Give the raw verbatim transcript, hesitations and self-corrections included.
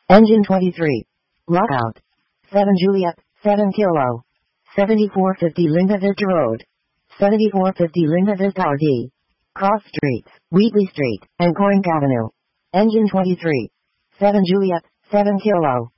Engine twenty-three. Lockout. seven Juliet, seven Kilo. seventy-four fifty Linda Vista Road. seventy-four fifty Linda Vista R D. Cross Streets, Wheatley Street, and Corinth Avenue. Engine twenty-three. seven Juliet, seven Kilo.